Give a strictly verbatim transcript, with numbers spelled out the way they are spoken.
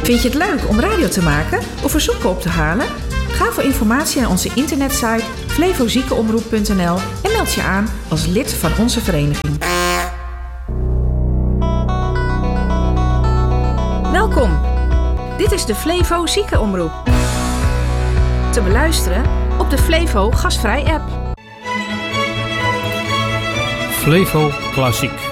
Vind je het leuk om radio te maken of verzoeken op te halen? Ga voor informatie naar onze internetsite flevo ziekenomroep punt n l en meld je aan als lid van onze vereniging. Welkom. Dit is de Flevo Ziekenomroep. Te beluisteren op de Flevo Gastvrij app. Flevo Klassiek.